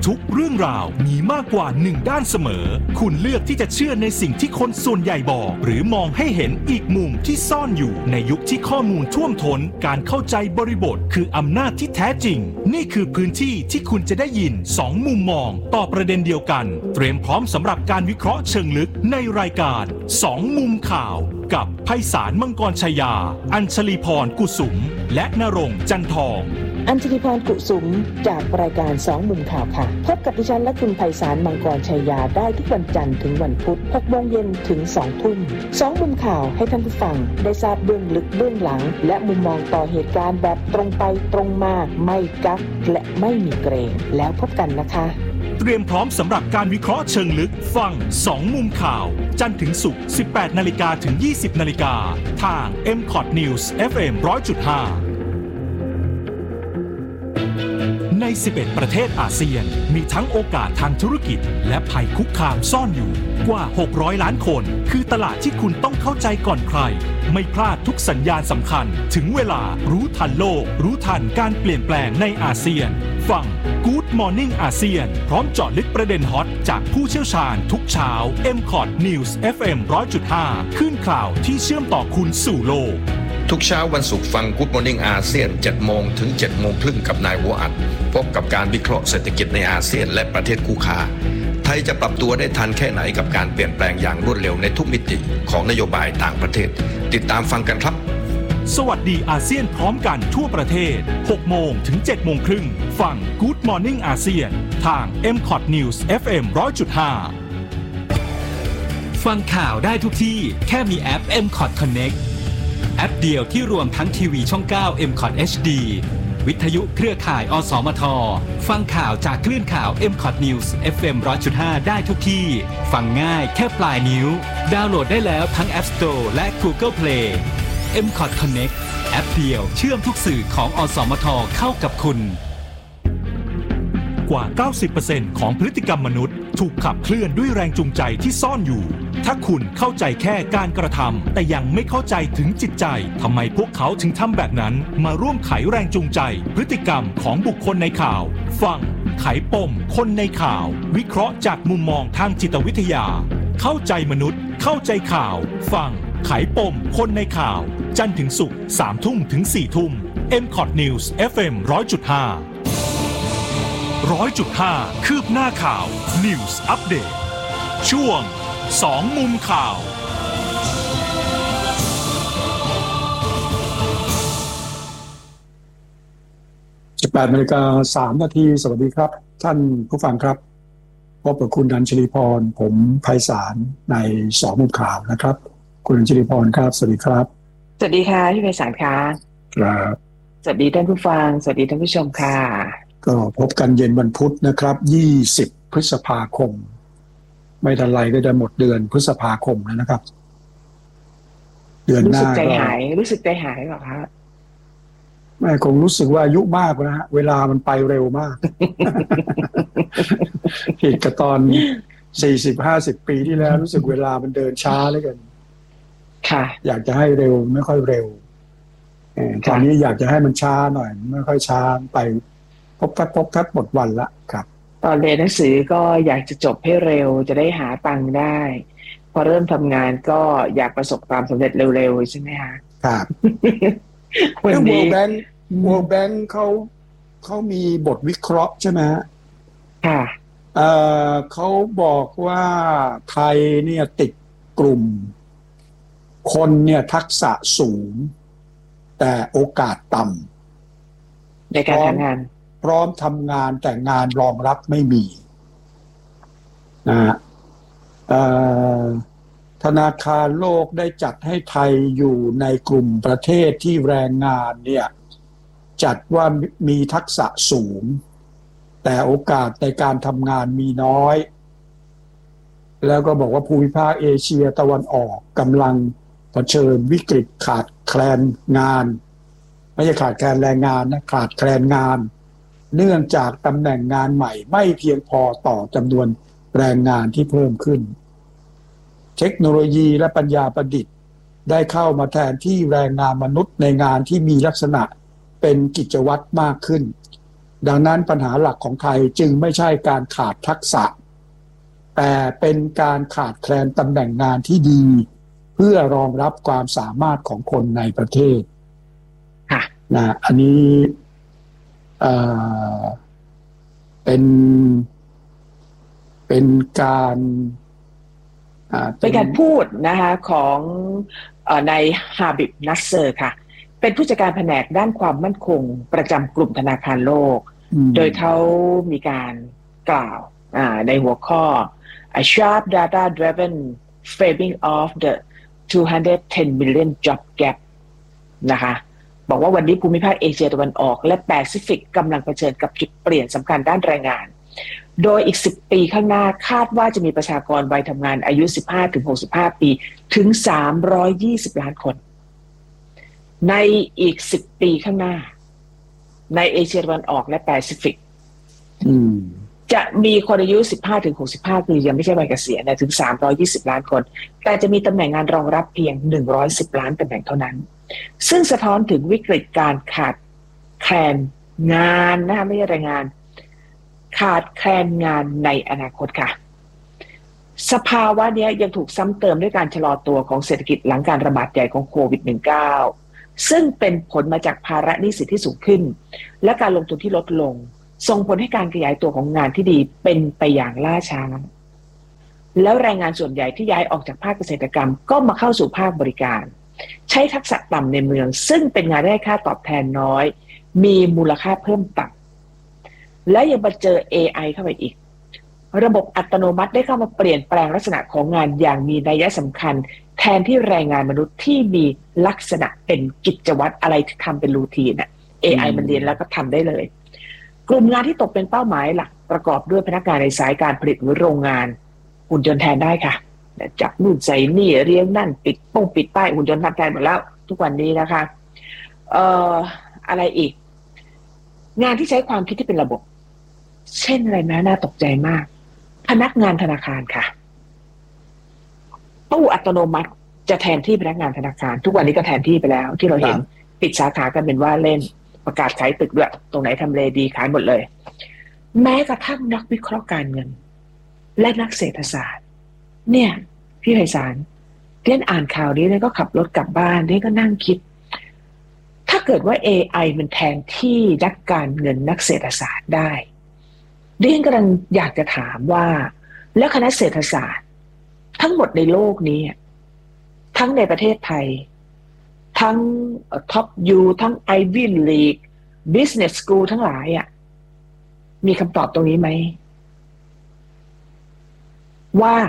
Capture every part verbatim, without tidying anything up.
ทุกเรื่องราวมีมากกว่าหนึ่งด้านเสมอคุณเลือกที่จะเชื่อในสิ่งที่คนส่วนใหญ่บอกหรือมองให้เห็นอีกมุมที่ซ่อนอยู่ในยุคที่ข้อมูลท่วมท้นการเข้าใจบริบทคืออำนาจที่แท้จริงนี่คือพื้นที่ที่คุณจะได้ยินสองมุมมองต่อประเด็นเดียวกันเตรียมพร้อมสำหรับการวิเคราะห์เชิงลึกในรายการสองมุมข่าวกับไพศาลมังกรชยาอัญชลีพรกุสุมและณรงค์จันทองอัญชลีพรกุสุมจากรายการสองมุมข่าวค่ะพบกับดิฉันและคุณไพศาลมังกรชยาได้ทุกวันจันทร์ถึงวันพุธ หกโมงเย็นถึงสองทุ่มสองมุมข่าวให้ท่านผู้ฟังได้ทราบเบื้องลึกเบื้องหลังและมุมมองต่อเหตุการณ์แบบตรงไปตรงมาไม่กักและไม่มีเกรงแล้วพบกันนะคะเตรียมพร้อมสำหรับการวิเคราะห์เชิงลึกฟังสองมุมข่าวจันทร์ถึงศุกร์ สิบแปดนาฬิกา ถึง ยี่สิบนาฬิกาทาง เอ็ม คอ ที News เอฟ เอ็ม หนึ่งร้อยจุดห้า ใน สิบเอ็ด ประเทศอาเซียนมีทั้งโอกาสทางธุรกิจและภัยคุกคามซ่อนอยู่กว่าหกร้อยล้านคนคือตลาดที่คุณต้องเข้าใจก่อนใครไม่พลาดทุกสัญญาณสำคัญถึงเวลารู้ทันโลกรู้ทันการเปลี่ยนแปลงในอาเซียนฟัง Good Morning อาเซียนพร้อมเจาะลึกประเด็นฮอตจากผู้เชี่ยวชาญทุกเช้า เอ็ม คอ ที News เอฟ เอ็ม หนึ่งร้อยจุดห้า คลื่นข่าวที่เชื่อมต่อคุณสู่โลกทุกเช้าวันศุกร์ฟัง Good Morning อาเซียน เจ็ดโมงถึง เจ็ดโมงครึ่งกับนายหัวอัดพบกับการวิเคราะห์เศรษฐกิจในอาเซียนและประเทศคู่ค้าไทยจะปรับตัวได้ทันแค่ไหนกับการเปลี่ยนแปลงอย่างรวดเร็วในทุกมิติของนโยบายต่างประเทศติดตามฟังกันครับสวัสดีอาเซียนพร้อมกันทั่วประเทศ หกโมงถึง เจ็ดโมงครึ่งฟัง Good Morning อาเซียนทาง เอ็ม คอ ที News เอฟ เอ็ม หนึ่งร้อยจุดห้า ฟังข่าวได้ทุกที่แค่มีแอป เอ็ม คอ ที Connect แอปเดียวที่รวมทั้งทีวีช่อง เก้า เอ็ม คอ ที เอช ดี วิทยุเครือข่ายอสมทฟังข่าวจากคลื่นข่าว เอ็ม คอ ที News เอฟ เอ็ม หนึ่งร้อยจุดห้า ได้ทุกที่ฟังง่ายแค่ปลายนิ้วดาวน์โหลดได้แล้วทั้ง App Store และ Google Play เอ็ม คอ ที Connect แอปเดียวเชื่อมทุกสื่อของอสมทเข้ากับคุณกว่า เก้าสิบเปอร์เซ็นต์ ของพฤติกรรมมนุษย์ถูกขับเคลื่อนด้วยแรงจูงใจที่ซ่อนอยู่ถ้าคุณเข้าใจแค่การกระทำแต่ยังไม่เข้าใจถึงจิตใจทำไมพวกเขาถึงทำแบบนั้นมาร่วมไขแรงจูงใจพฤติกรรมของบุคคลในข่าวฟังไขปมคนในข่าววิเคราะห์จากมุมมองทางจิตวิทยาเข้าใจมนุษย์เข้าใจข่าวฟังไขปมคนในข่าวจันทร์ถึงศุกร์ สามทุ่มถึง สี่ทุ่ม เอ็ม คอ ที News เอฟ เอ็ม หนึ่งร้อยจุดห้า หนึ่งร้อยจุดห้า คืบหน้าข่าว News Update ช่วงสองมุมข่าวสิบแปดนาฬิกาสามนาทีสวัสดีครับท่านผู้ฟังครับพบกับคุณอัญชลีพรผมไพศาลในสองมุมข่าวนะครับคุณอัญชลีพรครับสวัสดีครับสวัสดีค่ะพี่ไพศาลค่ะครับสวัสดีท่านผู้ฟังสวัสดีท่านผู้ชมค่ะก็พบกันเย็นวันพุธนะครับยี่สิบพฤษภาคมไม่ทันไรก็จะหมดเดือนพฤษภาคมแล้วนะครับเดือนหน้ารู้สึกใจหายรู้สึกใจหายหรอครับแม่คงรู้สึกว่าอายุมากแล้วฮะเวลามันไปเร็วมากผิดกับตอนสี่สิบ ห้าสิบปีที่แล้วรู้สึกเวลามันเดินช้าเหลือเกินค่ะอยากจะให้เร็วไม่ค่อยเร็วตอนนี้อยากจะให้มันช้าหน่อยไม่ค่อยช้าไปพบทับพบทับหมดวันละครับตอนเรียนหนังสือก็อยากจะจบให้เร็วจะได้หาตังค์ได้พอเริ่มทำงานก็อยากประสบความสำเร็จเร็วๆใช่ไหมคะครับวันนี้ World Bank World Bank เขาเขามีบทวิเคราะห์ใช่ไหมค่ะเอ่อเขาบอกว่าไทยเนี่ยติดกลุ่มคนเนี่ยทักษะสูงแต่โอกาสต่ำในการทำงานพร้อมทำงานแต่งานรองรับไม่มีนะฮะธนาคารโลกได้จัดให้ไทยอยู่ในกลุ่มประเทศที่แรงงานเนี่ยจัดว่ามีทักษะสูงแต่โอกาสในการทำงานมีน้อยแล้วก็บอกว่าภูมิภาคเอเชียตะวันออกกำลังเผชิญวิกฤตขาดแคลนงานไม่ใช่ขาดแคลนแรงงานนะขาดแคลนงานเนื่องจากตำแหน่งงานใหม่ไม่เพียงพอต่อจำนวนแรงงานที่เพิ่มขึ้นเทคโนโลยีและปัญญาประดิษฐ์ได้เข้ามาแทนที่แรงงานมนุษย์ในงานที่มีลักษณะเป็นกิจวัตรมากขึ้นดังนั้นปัญหาหลักของไทยจึงไม่ใช่การขาดทักษะแต่เป็นการขาดแคลนตำแหน่งงานที่ดีเพื่อรองรับความสามารถของคนในประเทศนะอันนี้เอ่อเป็นเป็นการเป็นการพูดนะคะของนายฮาบิบนัสเซอร์ค่ะเป็นผู้จัดการแผนกด้านความมั่นคงประจำกลุ่มธนาคารโลกโดยเขามีการกล่าวในหัวข้อ A sharp data driven framing of the two hundred ten million job gap นะคะบอกว่าวันนี้ภูมิภาคเอเชียตะวันออกและแปซิฟิกกำลังเผชิญกับจุดเปลี่ยนสำคัญด้านแรงงานโดยอีกสิบปีข้างหน้าคาดว่าจะมีประชากรวัยทำงานอายุ สิบห้าถึงหกสิบห้า ปีถึงสามร้อยยี่สิบล้านคนในอีกสิบปีข้างหน้าในเอเชียตะวันออกและแปซิฟิกจะมีคนอายุ สิบห้าถึงหกสิบห้า ปียังไม่ใช่วัยเกษียณนะถึงสามร้อยยี่สิบล้านคนแต่จะมีตำแหน่งงานรองรับเพียงหนึ่งร้อยสิบล้านตำแหน่งเท่านั้นซึ่งสะท้อนถึงวิกฤตการขาดแคลนงานนะคะไม่ใช่แรงงานขาดแคลนงานในอนาคตค่ะสภาวะนี้ยังถูกซ้ำเติมด้วยการชะลอตัวของเศรษฐกิจหลังการระบาดใหญ่ของโควิด สิบเก้า ซึ่งเป็นผลมาจากภาระหนี้สินที่สูงขึ้นและการลงทุนที่ลดลงส่งผลให้การขยายตัวของงานที่ดีเป็นไปอย่างล่าช้าแล้วแรงงานส่วนใหญ่ที่ย้ายออกจากภาคเกษตรกรรมก็มาเข้าสู่ภาคบริการใช้ทักษะต่ำในเมืองซึ่งเป็นงานได้ค่าตอบแทนน้อยมีมูลค่าเพิ่มต่ำและยังมาเจอ เอ ไอ เข้าไปอีกระบบอัตโนมัติได้เข้ามาเปลี่ยนแปลงลักษณะของงานอย่างมีนัยสำคัญแทนที่แรงงานมนุษย์ที่มีลักษณะเป็นกิจวัตรอะไรที่ทำเป็นรูทีนน่ะ เอ ไอ มันเรียนแล้วก็ทำได้เลยกลุ่มงานที่ตกเป็นเป้าหมายหลักประกอบด้วยพนักงานในสายการผลิตหรือโรงงานหุ่นยนต์แทนได้ค่ะจับนู่นใส่นี่เรียงนั่นปิดป้องปิดป้ายหุ่นยนต์ทำแทนหมดแล้วทุกวันนี้นะคะเอ่ออะไรอีกงานที่ใช้ความคิดที่เป็นระบบเช่นอะไรนะน่าตกใจมากพนักงานธนาคารค่ะตู้อัตโนมัติจะแทนที่พนักงานธนาคารทุกวันนี้ก็แทนที่ไปแล้วที่เราเห็นปิดสาขากันเป็นว่าเล่นประกาศขายตึกด้วยตรงไหนทำเลดีขายหมดเลยแม้กระทั่งนักวิเคราะห์การเงินและนักเศรษฐศาสตร์เนี่ยพี่ไพศาลเรียนอ่านข่าวนี้แล้วก็ขับรถกลับบ้านเรียนก็นั่งคิดถ้าเกิดว่า เอ ไอ มันแทนที่นักการเงินนักเศรษฐศาสตร์ได้เรียนกำลังอยากจะถามว่าแล้วคณะเศรษฐศาสตร์ทั้งหมดในโลกนี้ทั้งในประเทศไทยทั้งท็อปยูทั้ง Ivy League Business School ทั้งหลายอ่ะมีคำตอบตรงนี้ไหมว่า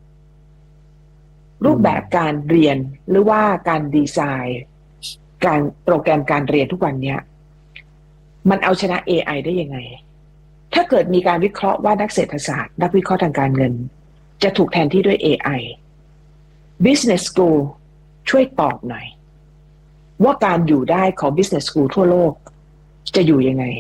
รูปแบบการเรียนหรือว่าการดีไซน์การโปรแกรมการเรียนทุกวันนี้มันเอาชนะ เอ ไอ ได้ยังไงถ้าเกิดมีการวิเคราะห์ว่านักเศรษฐศาสตร์นักวิเคราะห์ทางการเงินจะถูกแทนที่ด้วย เอ ไอ Business School ช่วยตอบหน่อยว่าการอยู่ได้ของ Business School ทั่วโลกจะอยู่ยังไง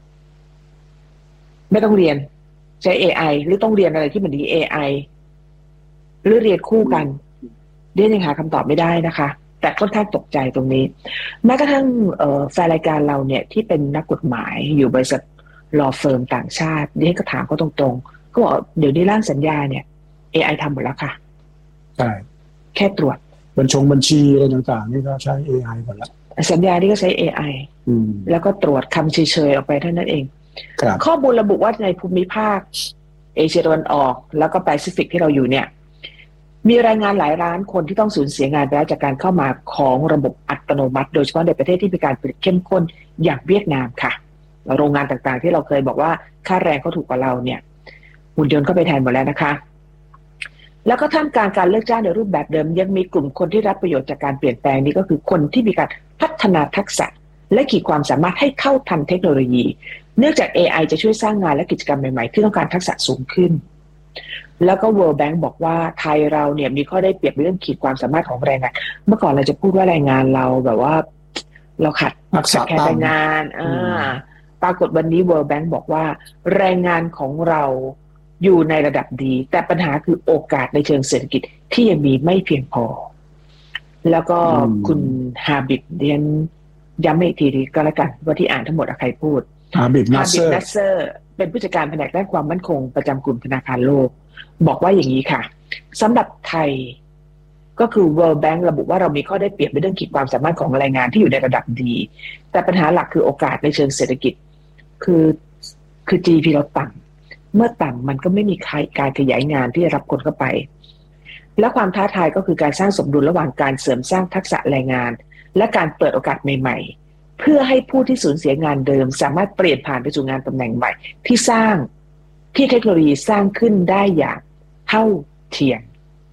ไม่ต้องเรียนใช้ เอ ไอ หรือต้องเรียนอะไรที่มันดี เอ ไอ หรือเรียนคู่กันเรียนยังหาคำตอบไม่ได้นะคะแต่ค่อนข้างตกใจตรงนี้แม้กระทั่งแฟนรายการเราเนี่ยที่เป็นนักกฎหมายอยู่บริษัทลอเฟิร์มต่างชาตินี่ก็ถามเขาตรงๆก็บอกเดี๋ยวนี้ร่างสัญญาเนี่ย เอ ไอ ทำหมดแล้วค่ะใช่แค่ตรวจบัญชงบัญชีอะไรต่างๆนี่ก็ใช้ เอ ไอ หมดแล้วสัญญานี่ก็ใช้ เอ ไอ แล้วก็ตรวจคำเฉยๆออกไปเท่านั้นเองข้อมูลระบุว่าในภูมิภาคเอเชียตะวันออกแล้วก็แปซิฟิกที่เราอยู่เนี่ยมีรายงานหลายล้านคนที่ต้องสูญเสียงานไปแล้วจากการเข้ามาของระบบอัตโนมัติโดยเฉพาะในประเทศที่มีการผลิตเข้มข้นอย่างเวียดนามค่ะโรงงานต่างๆที่เราเคยบอกว่าค่าแรงเขาถูกกว่าเราเนี่ยหุ่นยนต์ก็ไปแทนหมดแล้วนะคะแล้วก็ท่ามกลางการเลิกจ้างในรูปแบบเดิมยังมีกลุ่มคนที่รับประโยชน์จากการเปลี่ยนแปลงนี้ก็คือคนที่มีการพัฒนาทักษะและขีดความสามารถให้เข้าทันเทคโนโลยีเนื่องจาก เอ ไอ จะช่วยสร้างงานและกิจกรรมใหม่ๆที่ต้องการทักษะสูงขึ้นแล้วก็ World Bank บอกว่าไทยเราเนี่ยมีข้อได้เปรียบเรื่องขีดความสามารถของแรงงานเมื่อก่อนเราจะพูดว่าแรงงานเราแบบว่าเราขาดทักษะแรงงานอ่าปรากฏวันนี้ World Bank บอกว่าแรงงานของเราอยู่ในระดับดีแต่ปัญหาคือโอกาสในเชิงเศรษฐกิจที่ยังมีไม่เพียงพอแล้วก็คุณฮาบิบเรียนย้ำอีกทีก็แล้วกันว่าที่อ่านทั้งหมดใครพูดฮาบิบนัฮาสบิเซบอร์นัสเซอร์เป็นผู้จัดการแผนกด้านความมั่นคงประจำกลุ่มธนาคารโลกบอกว่าอย่างนี้ค่ะสำหรับไทยก็คือ World Bank ระบุว่าเรามีข้อได้เปรียบในเรื่องขีดความสามารถของแรงงานที่อยู่ในระดับดีแต่ปัญหาหลักคือโอกาสในเชิงเศรษฐกิจคือคือ จี ดี พี เราต่ำเมื่อต่ำมันก็ไม่มีการขยายงานที่จะรับคนเข้าไปและความท้าทายก็คือการสร้างสมดุลระหว่างการเสริมสร้างทักษะแรงงานและการเปิดโอกาสใหม่ๆเพื่อให้ผู้ที่สูญเสียงานเดิมสามารถเปลี่ยนผ่านไปสู่งานตำแหน่งใหม่ที่สร้างที่เทคโนโลยีสร้างขึ้นได้อย่างเท่าเทียม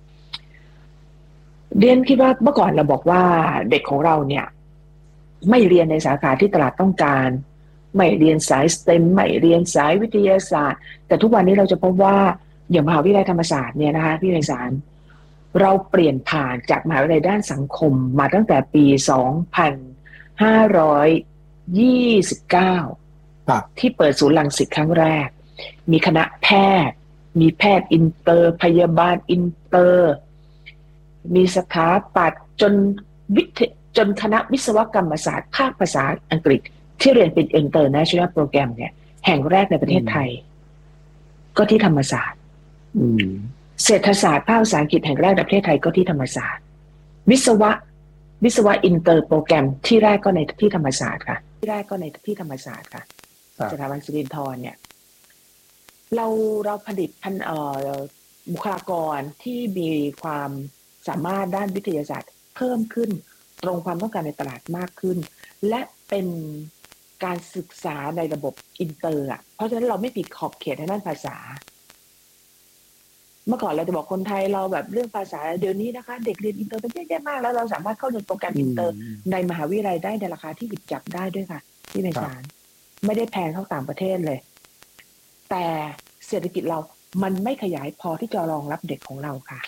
เรียนคิดว่าเมื่อก่อนเราบอกว่าเด็กของเราเนี่ยไม่เรียนในสาขาที่ตลาดต้องการไม่เรียนสาย ส ที อี เอ็ม ไม่เรียนสายวิทยาศาสตร์แต่ทุกวันนี้เราจะพบว่าอย่างมหาวิทยาลัยธรรมศาสตร์เนี่ยนะคะพี่ไพศาลเราเปลี่ยนผ่านจากมหาวิทยาลัยด้านสังคมมาตั้งแต่ปีสองพันห้าร้อยยี่สิบเก้าที่เปิดศูนย์รังสิตครั้งแรกมีคณะแพทย์มีแพทย์อินเตอร์พยาบาลอินเตอร์มีสถาปัตย์จนวิทยจนคณะวิศวกรรมศาสตร์ภาคภาษาอังกฤษที่เรียนเป็น International Program เนี่ยแห่งแรกในประเทศไทยก็ที่ธรรมศาสตร์เศรษฐศาสตร์ภาคภาษาอังกฤษแห่งแรกในประเทศไทยก็ที่ธรรมศาสตร์วิศวะวิศวะอินเตอร์โปรแกรมที่แรกก็ในที่ธรรมศาสตร์ค่ะที่แรกก็ในที่ธรรมศาสตร์ค่ะสถาบันสิรินธรเนี่ยเราเราผลิตพันเอ่อบุคลากรที่มีความสามารถด้านวิทยาศาสตร์เพิ่มขึ้นตรงความต้องการในตลาดมากขึ้นและเป็นการศึกษาในระบบอินเตอร์อ่ะเพราะฉะนั้นเราไม่ปิดขอบเขตทางด้านภาษาเมื่อก่อนเราจะบอกคนไทยเราแบบเรื่องภาษาเดี๋ยวนี้นะคะเด็กเรียนอินเตอร์เป็นเยอะแยะมากแล้วเราสามารถเข้าถึงโปรแกรมอินเตอร์ในมหาวิทยาลัยได้ในราคาที่หยิบจับได้ด้วยค่ะที่ในศาลไม่ได้แพงเท่าต่างประเทศเลยแต่เศรษฐกิจเรามันไม่ขยายพอที่จะรองรับเด็กของเราค่ะ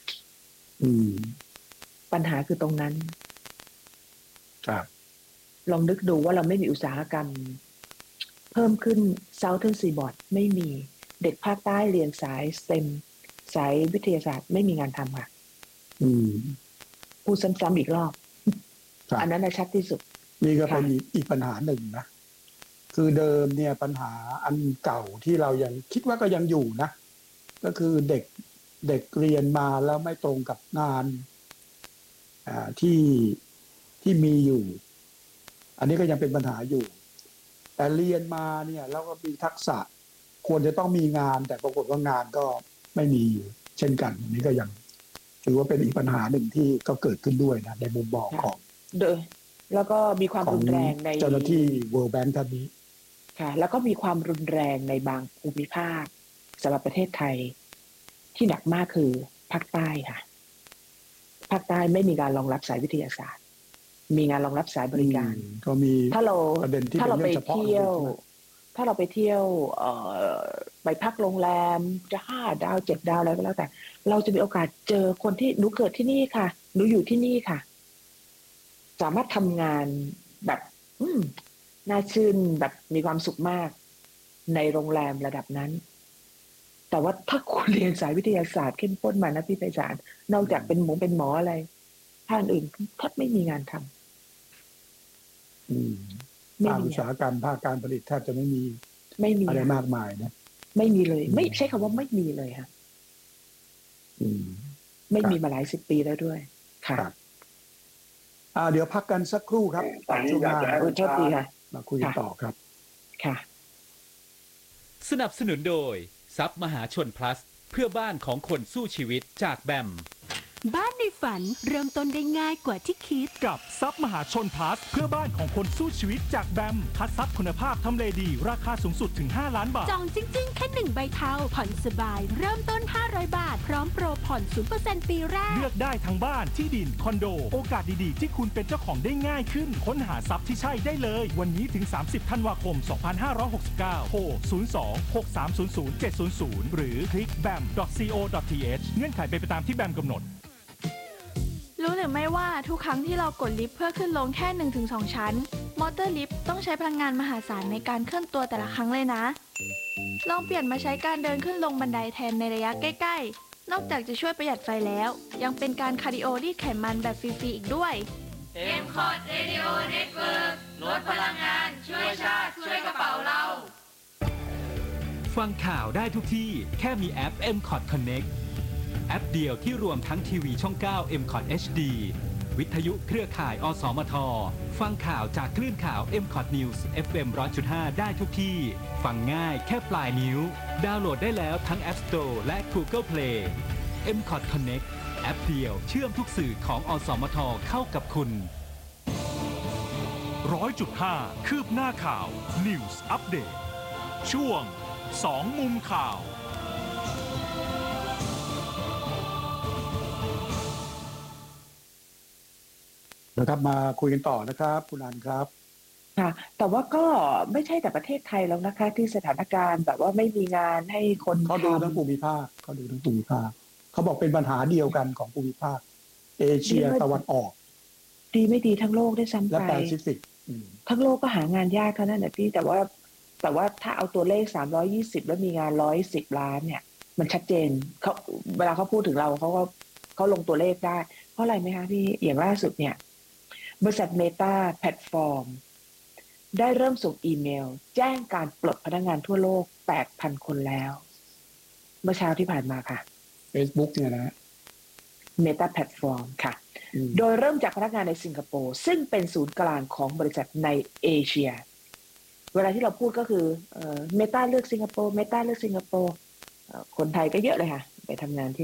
ปัญหาคือตรงนั้นครับลองนึกดูว่าเราไม่มีอุตสาหกรรมเพิ่มขึ้น Southern Seaboard ไม่มีเด็กภาคใต้เรียนสาย เอส ที อี เอ็ม สายวิทยาศาสตร์ไม่มีงานทำค่ะพูดซ้ำๆอีกรอบอันนั้นชัดที่สุดนี่ก็เป็นอีกปัญหาหนึ่งนะคือเดิมเนี่ยปัญหาอันเก่าที่เรายังคิดว่าก็ยังอยู่นะก็คือเด็กเด็กเรียนมาแล้วไม่ตรงกับงานที่ที่มีอยู่อันนี้ก็ยังเป็นปัญหาอยู่แต่เรียนมาเนี่ยแล้วก็มีทักษะควรจะต้องมีงานแต่ปรากฏว่างานก็ไม่มีอยู่เช่นกันอันนี้ก็ยังถือว่าเป็นอีกปัญหาหนึ่งที่ก็เกิดขึ้นด้วยนะในมุมมองของโดยแล้วก็มีความรุนแรงในเจ้าหน้าที่ World Bank ท่านนี้ค่ะแล้วก็มีความรุนแรงในบางภูมิภาคสำหรับประเทศไทยที่หนักมากคือภาคใต้ค่ะภาคใต้ไม่มีการรองรับสายวิทยาศาสตร์มีงานรองรับสายบริการก็มีถ้าเราถ้าเราไปเที่ยวถ้าเราไปเที่ยวเอ่อไปพักโรงแรมจะห้าดาวเจ็ดดาวอะไรก็แล้วแต่เราจะมีโอกาสเจอคนที่หนูเกิดที่นี่ค่ะหนูอยู่ที่นี่ค่ะสามารถทำงานแบบอืมน่าชื่นแบบมีความสุขมากในโรงแรมระดับนั้นแต่ว่าถ้าคุณเรียนสายวิทยาศาสตร์เข้มข้นมานะพี่ไพศาลนอกจากเป็นหมอเป็นหมออะไรทางอื่นแทบไม่มีงานทำอืมภาคอุตสาหกรรมภาคการผลิตแทบจะไม่มีไม่มีอะไรมากมายนะไม่มีเลยไม่ใช่คำว่าไม่มีเลยค่ะอืมไม่มีมาหลายสิบปีแล้วด้วยค่ะอ่าเดี๋ยวพักกันสักครู่ครับช่วงหน้าโอ้โชคดีค่ะมาคุยต่อครับค่ะสนับสนุนโดยทรัพย์มหาชน plus เพื่อบ้านของคนสู้ชีวิตจากแบมบ้านในฝันเริ่มต้นได้ง่ายกว่าที่คิดกับทรัพย์มหาชน plus เพื่อบ้านของคนสู้ชีวิตจากแบมคัดทรัพย์คุณภาพทำเลดีราคาสูงสุดถึงห้าล้านบาทจองจริงๆแค่หนึ่งใบเทาผ่อนสบายเริ่มต้นห้าร้อยบาทพร้อมโปรผ่อน ศูนย์เปอร์เซ็นต์ ปีแรกเลือกได้ทั้งบ้านที่ดินคอนโดโอกาสดีๆที่คุณเป็นเจ้าของได้ง่ายขึ้นค้นหาทรัพย์ที่ใช่ได้เลยวันนี้ถึงสามสิบธันวาคมสองพันห้าร้อยหกสิบเก้าโทรศูนย์ สอง หก สาม ศูนย์ ศูนย์ เจ็ด ศูนย์ ศูนย์หรือคลิก บ เอ เอ็ม ดอท ซี โอ ดอท ที เอช เงื่อนไขเป็นไปตามที่แบมกำหนดรู้หรือไม่ว่าทุกครั้งที่เรากดลิฟต์เพื่อขึ้นลงแค่ หนึ่งถึงสอง ชั้นมอเตอร์ลิฟต์ต้องใช้พลังงานมหาศาลในการเคลื่อนตัวแต่ละครั้งเลยนะลองเปลี่ยนมาใช้การเดินขึ้นลงบันไดแทนในระยะใกล้ๆนอกจากจะช่วยประหยัดไฟแล้วยังเป็นการคาร์ดิโอรีดไขมันแบบฟรีๆอีกด้วยเอ็ม คอท Radio Network ลดพลังงานช่วยชาติช่วยกระเป๋าเราฟังข่าวได้ทุกที่แค่มีแอป เอ็ม คอท Connect แอปเดียวที่รวมทั้งทีวีช่อง เก้า เอ็ม คอท เอช ดี วิทยุเครือข่ายอสมทฟังข่าวจากคลื่นข่าว เอ็ม คอท News เอฟ เอ็ม หนึ่งร้อยจุดห้า ได้ทุกที่ฟังง่ายแค่ปลายนิ้วดาวน์โหลดได้แล้วทั้ง App Store และ Google Play เอ็ม คอท Connect แอปเดียวเชื่อมทุกสื่อของอสมทเข้ากับคุณร้อยจุดห้าคืบหน้าข่าว News Update ช่วงสองมุมข่าวนะครับมาคุยกันต่อนะครับคุณอันครับค่ะแต่ว่าก็ไม่ใช่แต่ประเทศไทยแล้วนะคะที่สถานการณ์แบบว่าไม่มีงานให้คนเขาดูทั้งภูมิภาคเขาดูทั้งภูมิภาคเขาบอกเป็นปัญหาเดียวกันของภูมิภาคเอเชียตะวันออกดีไม่ดีทั้งโลกได้ซ้ำไปและแปซิฟิกทั้งโลกก็หางานยากเท่านั้นแหละพี่แต่ว่าแต่ว่าถ้าเอาตัวเลขสามร้อยยี่สิบแล้วมีงานหนึ่งร้อยสิบล้านเนี่ยมันชัดเจนเขาเวลาเขาพูดถึงเราเขาก็เขาลงตัวเลขได้เพราะอะไรไหมคะพี่อย่างล่าสุดเนี่ยบริษัท Meta แพลตฟอร์มได้เริ่มส่งอีเมลแจ้งการปลดพนักงานทั่วโลก แปดพัน คนแล้วเมื่อเช้าที่ผ่านมาค่ะ Facebook เนี่ยนะ Meta แพลตฟอร์มค่ะโดยเริ่มจากพนักงานในสิงคโปร์ซึ่งเป็นศูนย์กลางของบริษัทในเอเชียเวลาที่เราพูดก็คือเอ่อ Meta เลือกสิงคโปร์ Meta เลือกสิงคโปร์คนไทยก็เยอะเลยค่ะไปทำงานที่